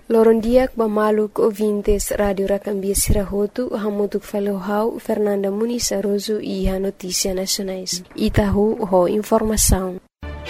Lorondiak bamaluk ouvintes Radio Racambia Sirahotu, hamutuk falohau Fernanda Muniz Aroso e a Notícia Nacionais. Itahu ho informação.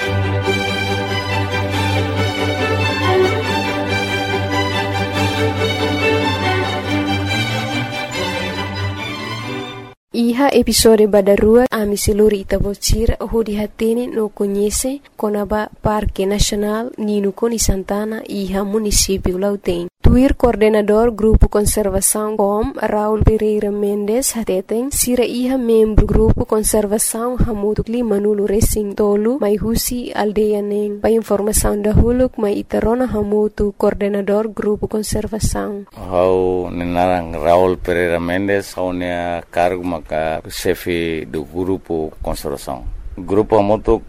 Iha episode badarua ami siluri itabocira hodi hatene no conhece conaba Parque Nacional Nino Coni Santana iha município Lautém. Tuir coordenador Grupo Conservação com Raul Pereira Mendes hateten sira iha membro Grupo Conservação Hamutu Lima Nulu Racing Tolu mai husi aldeia neng. Pa informação da huluk mai itarona Hamutu coordenador Grupo Conservação. Hau nenarang Raul Pereira Mendes hau nea cargo maka chefe do Grupo Conservação. Grupo Hamutu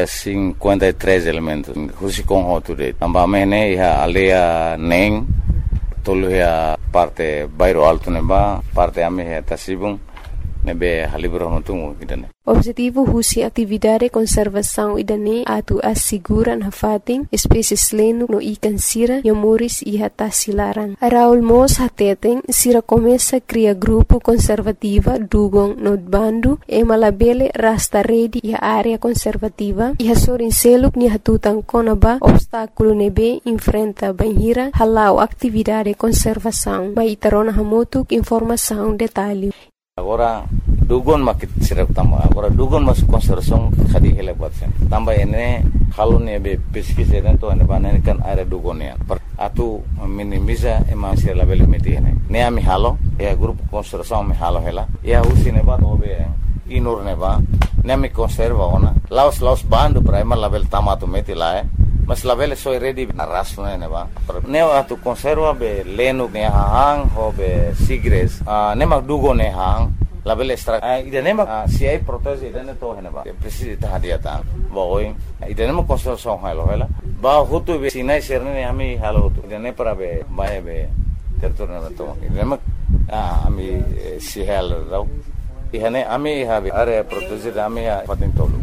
53 elementos. Husi com roture. Ambamene iha aldeia neng. Tolu ya parte bairro alto neba, parte ame ya tasibung nebe halibro notungu kidane. Objetivo husi atividade conservação idane atu asiguran hafating espécies lenu no ikan sira yamuris iha tasilaran. Raul Mos hateten sira começa cria grupo conservativa dugong no bandu e malabele rasta redi iha área conservativa iha sorin seluk ni hatutan konaba obstáculo nebe enfrenta banhira halau atividade conservação. Mai tarona hamutuk informação detalhe. Agora dugon makit sirak tamba agora dugon mas conservação khadi hele batsen tamba ene halone be pesquisa dentro ene banane kan area dugonia atu minimiza ema sir level metine ne ami halo e grupo conservação me halo hela e usine ba obe inur ne ba ne mi conserva ona laos bando primer level tamato metila mas level so ready na rasno ne ba ne atu conserva be lenu ne hang ho be sigres ne mag dugo ne hang level extra idane ma si ai protese idane to hena ba precisa tahadiata boy idane ma conservação hela ba hutu be sinai serne ami halo hutu idane para be bae be territorio na to idane ma ami si hel rau ihane ami have area protese ami patentolo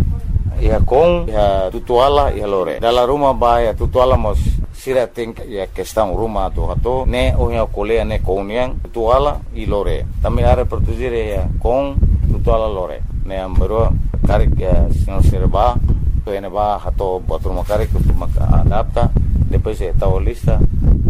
ia com ia tutuala ia lore dalla rumah ba ia tutuala mos sira think ia questão rumah to hato ne o ia colea ne counian tutuala i lore também area protegere ia com tutuala lore ne ambero karik sino serba to ene ba hato bathroom karik to adapta depois é tal lista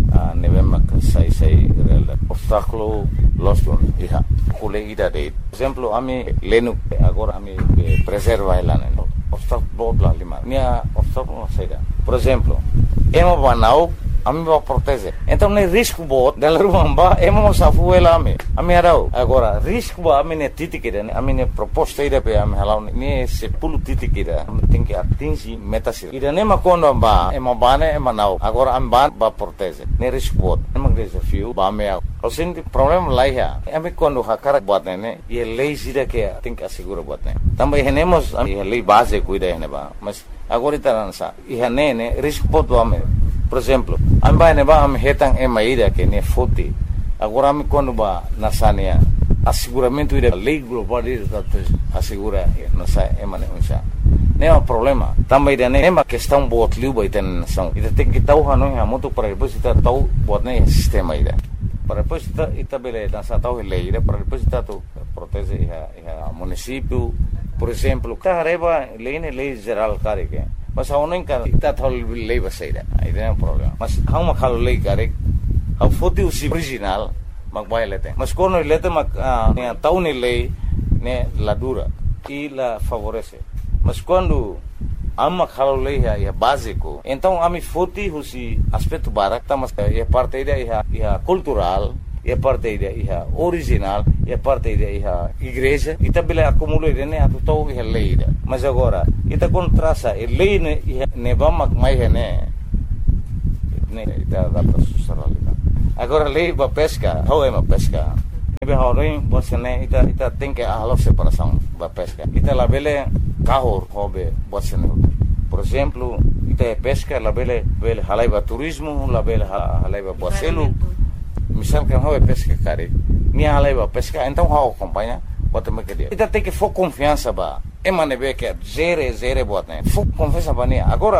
ne vem sai real obstáculo loston ia cole ida de exemplo ami lenu agora ami preserva ela ne obstáculo lima nia obstáculo saída por exemplo emo banau ami va proteger então nem risco bot dela rumba emo safu ela ami arau agora risco ba ami ne titikida ami ne proposta ida pe ami halau ne se pulu titikida tem que atingir metas ida ne makondo ba emo bane emo nau agora am ban ba proteger ne risco bot emo desafio ba me o senti problema lá ya ami quando hakara bot ne e lazy da que tem que assegurar bot ne também renemos a lei base cuida ne ba mas agora itaransa e ne risco bot ba me por exemplo amba ne ba am hetang emaida que ne foti agora me quando ba nasania asseguramento ida lei global ida assegura nasa emane unsa ne o problema também ida ne ma questão bot liu ba iten nação ida tem que tau hanu ha moto para depois ita tau bot ne sistema ida para depois ita bele nasa tau lei ida para depois ita tu protege a município por exemplo carreba lei geral carike mas a unen kan ita thol lei baseira aí tem um problema mas how ma khalo lei kare how foti usi original mag bailete mas kono lete mag ne tauni lei ne la dura e la favorece mas quando amma khalo lei é básico então ami foti usi aspecto barak mas é parte da é cultural é parte da é original é parte da é igreja e também acumula né a total é lei mas agora ita contrasa e lei ne vamos mais né ita data social agora lei ba pesca how é uma pesca nebe horin você né ita tem que a separação ba pesca ita la bele carro hobe você né por exemplo ita pesca la bele halaiba turismo la bele halaiba boacelo misal kan hobe pesca care minha halaiba pesca então how acompanha bota me que dia ita tem que for confiança ba emane be que zere bota né for confiança ba né agora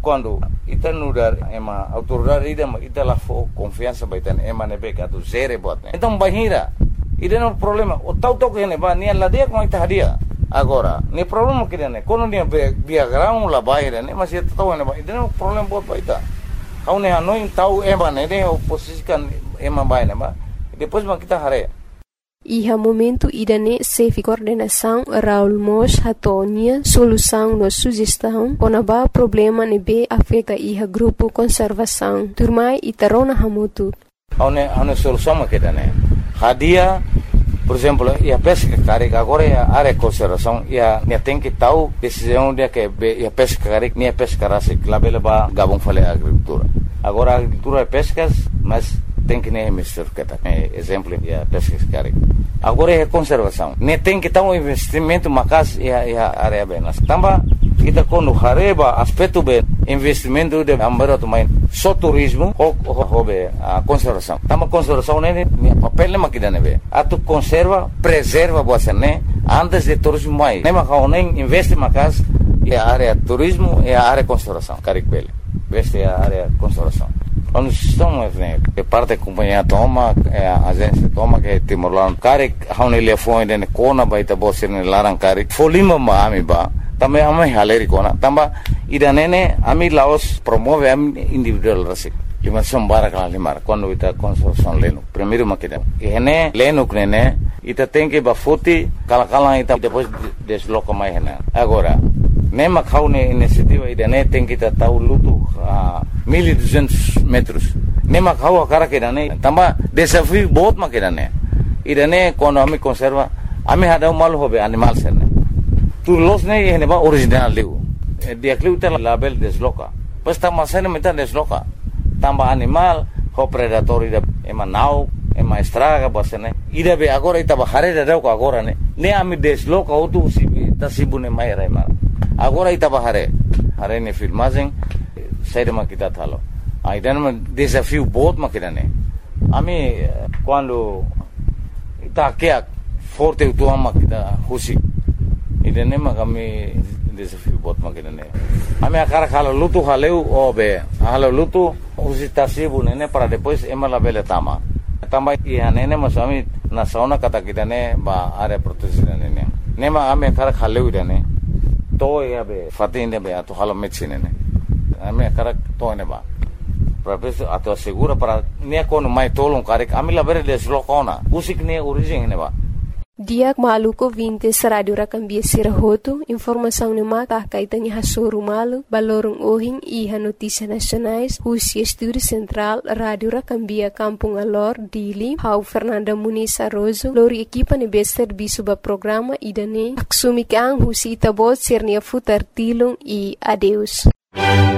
quando ita nudar ema autoridade ita lá for confiança baitan ema nebe atu zere buat então bahira ida no problema o tau que ne ba nia ladia com ita hadia agora ni problema que ne quando nia biagrão la baira ne mas ita tau ne ba ida no problema buat baita kau ne hanoi tau ema ne o posisikan ema baina ba depois ma kita hare. Iha momento idane sefi coordenação Raul Mos hatonia solução no sugestão onaba problema nebe afeta iha grupo conservação turmai itarona hamutu. Aune solução ma kedane. Hadia, por exemplo, ia pesca carik agora ia área conservação ia tem que tal decisão dia que ia pesca carik nia pesca rasik labela ba gabung fale agricultura. Agora agricultura é pescas, mas tem que nem mistur kata exemplo ia pesca carik. Agora é conservação. Nem tem que ter investimento macas e a área bem. Tamba kita quando hareba aspecto bem investimento de ambara também só turismo ou a conservação. Tamba conservação nem papel nem makida nebe. Atu conserva, preserva você né antes de turismo mais. Nem macau nem investe macas e a área turismo e a área conservação. Carik bele. Veste a área conservação. Quando estamos que parte da companhia toma, a agência toma que Timor-Leste, carik haune telefone dene kona baita bosir ne larang carik folima ma ami ba, também ami haleri kona, tamba ida nene ami Laos promove ami individual rasik. Lima sombara kala limar quando ita consorção leno. Primeiro makida. E hene leno knene ita tem que bafuti kala ita depois desloca mais hena. Agora nema kaune iniciativa idane tem que tahu lutu 1200 metros. Nema kau akara kedane tamba desafio बहुत makedane. Idane quando ami conserva ami hada mal hobe animal sene. Tu los ne hene ba original liu. Dia kliu ta label desloca. Pas tamba sene meta desloca. Tamba animal ho predator ida ema nau ema estraga basene. Ida be agora ita ba hare da ko agora ne ami desloca otu tasibune mai rai mara. Agora ita bahare ne filmagem saída makita thalo aidan desafio बहुत makida ne ami quando ita kia forte tu makita husi idene makami desafio बहुत makida ne ami akara khala lutu haleu obe halo lutu husi tasibu ne para depois emala bele tama ia nene masami na sauna kata kita ne ba area protection ne nema ami akara khaleu idane to ya be fatinde be ato halo medicine ne ame karak to ne ba professor ato segura para ne kono mai tolong karik amila bere deslokona usik ne origin ne ba Diak maluko 20 Radio Rakambia Sirahoto, informação ne mata kaitani hasoru malu, balorong ohing iha notícia nacionais, Husi Estúdio Central, Radio Rakambia Kampung Alor, Dili, Hau Fernanda Muniz Arrozo, lori equipa ne bester bisuba programa idane, aksumi kang Husi itabot sernia futar tilung e adeus.